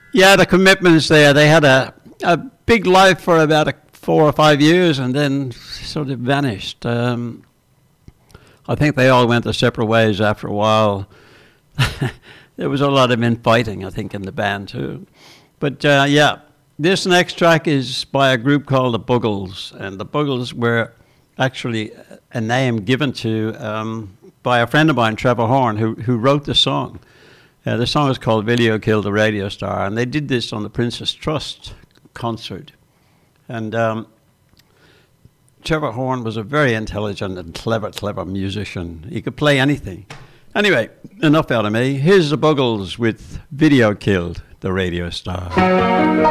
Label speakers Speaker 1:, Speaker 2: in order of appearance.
Speaker 1: Yeah, the commitments there. They had a big life for about 4 or 5 years and then sort of vanished. I think they all went their separate ways after a while. There was a lot of infighting, I think, in the band too. But yeah, this next track is by a group called the Buggles, and the Buggles were actually a name given to by a friend of mine, Trevor Horn, who wrote the song. The song is called "Video Killed the Radio Star," and they did this on the Princess Trust concert. And Trevor Horn was a very intelligent and clever musician. He could play anything. Anyway, enough out of me. Here's the Buggles with "Video Killed the Radio Star."